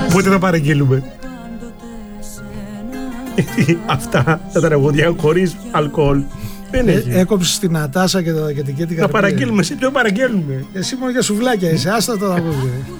Πότε θα παραγγείλουμε? Αυτά τα τραγούδια χωρίς αλκοόλ δεν έχει. Έκοψες την Νατάσα και την Κέτη Καρπιέ. Να παραγγείλουμε, σε ποιο παραγγέλνουμε? Εσύ μόνο για σουβλάκια είσαι, άστα το τραγούδι.